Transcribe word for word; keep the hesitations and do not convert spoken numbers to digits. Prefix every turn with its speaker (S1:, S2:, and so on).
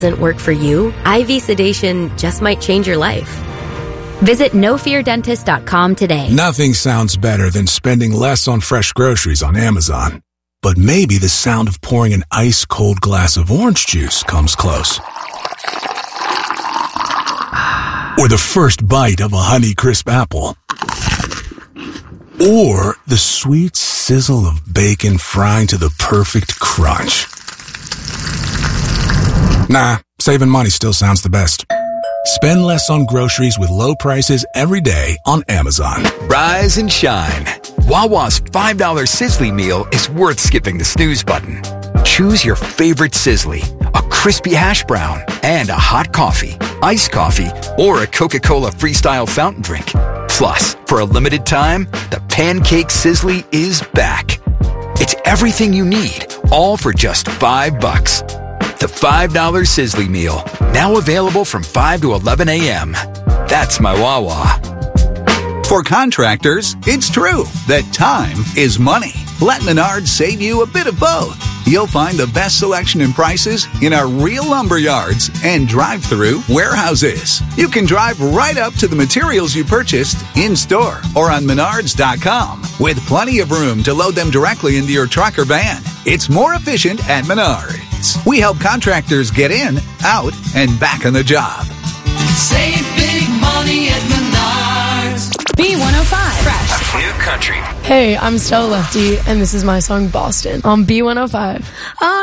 S1: doesn't work for you, I V sedation just might change your life. Visit no fear dentist dot com today.
S2: Nothing sounds better than spending less on fresh groceries on Amazon. But maybe the sound of pouring an ice-cold glass of orange juice comes close. Or the first bite of a Honeycrisp apple. Or the sweet sizzle of bacon frying to the perfect crunch. Nah, saving money still sounds the best. Spend less on groceries with low prices every day on Amazon.
S3: Rise and shine. Wawa's five dollar Sizzly meal is worth skipping the snooze button. Choose your favorite Sizzly, a crispy hash brown, and a hot coffee, iced coffee, or a Coca-Cola Freestyle fountain drink. Plus, for a limited time, the Pancake Sizzly is back. It's everything you need, all for just five bucks. The five dollar Sizzly meal, now available from five to eleven a.m. That's my Wawa.
S4: For contractors, it's true that time is money. Let Menards save you a bit of both. You'll find the best selection and prices in our real lumber yards and drive-through warehouses. You can drive right up to the materials you purchased in-store or on menards dot com with plenty of room to load them directly into your truck or van. It's more efficient at Menards. We help contractors get in, out, and back on the job.
S5: Save big money at Menards.
S6: B one oh five. Fresh.
S3: New country.
S6: Hey, I'm Stella Lefty, and this is my song Boston on B one oh five. Oh,